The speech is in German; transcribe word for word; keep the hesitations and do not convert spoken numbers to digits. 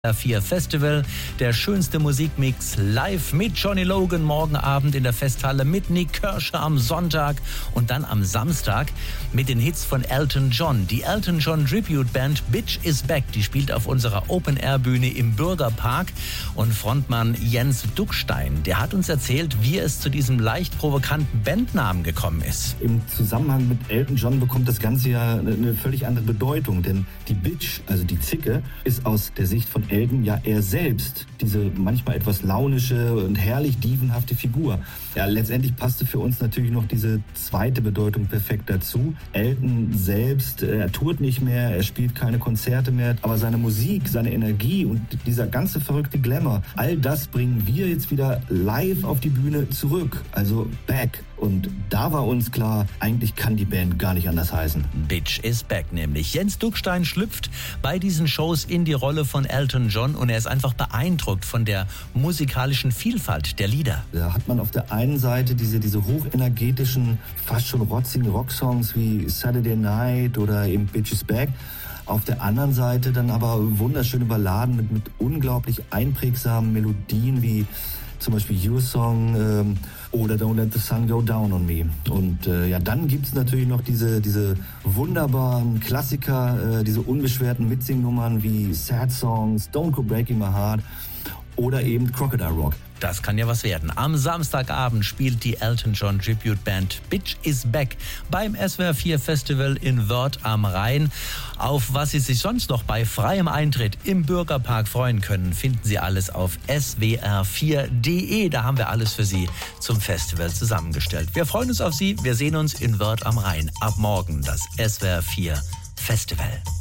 vier Festival, der schönste Musikmix live mit Johnny Logan morgen Abend in der Festhalle, mit Nik Kershaw am Sonntag und dann am Samstag mit den Hits von Elton John. Die Elton John Tribute Band Bitch is Back, die spielt auf unserer Open-Air-Bühne im Bürgerpark, und Frontmann Jens Duckstein, der hat uns erzählt, wie es zu diesem leicht provokanten Bandnamen gekommen ist. Im Zusammenhang mit Elton John bekommt das Ganze ja eine völlig andere Bedeutung, denn die Bitch, also die Zicke, ist aus der Sicht von Elton ja er selbst, diese manchmal etwas launische und herrlich dievenhafte Figur. Ja, letztendlich passte für uns natürlich noch diese zweite Bedeutung perfekt dazu. Elton selbst, er tourt nicht mehr, er spielt keine Konzerte mehr, aber seine Musik, seine Energie und dieser ganze verrückte Glamour, all das bringen wir jetzt wieder live auf die Bühne zurück, also back. Und da war uns klar, eigentlich kann die Band gar nicht anders heißen. Bitch is Back nämlich. Jens Duckstein schlüpft bei diesen Shows in die Rolle von Elton John und er ist einfach beeindruckt von der musikalischen Vielfalt der Lieder. Da hat man auf der einen Seite diese, diese hochenergetischen, fast schon rotzigen Rocksongs wie Saturday Night oder eben Bitch is Back. Auf der anderen Seite dann aber wunderschöne Balladen mit, mit unglaublich einprägsamen Melodien wie zum Beispiel Your Song ähm, oder Don't Let the Sun Go Down on Me. Und äh, ja, dann gibt's natürlich noch diese, diese wunderbaren Klassiker, äh, diese unbeschwerten Mitsingnummern wie Sad Songs, Don't Go Breaking My Heart oder eben Crocodile Rock. Das kann ja was werden. Am Samstagabend spielt die Elton John Tribute Band Bitch is Back beim S W R vier Festival in Wörth am Rhein. Auf was Sie sich sonst noch bei freiem Eintritt im Bürgerpark freuen können, finden Sie alles auf S W R vier Punkt de. Da haben wir alles für Sie zum Festival zusammengestellt. Wir freuen uns auf Sie. Wir sehen uns in Wörth am Rhein. Ab morgen das S W R vier Festival.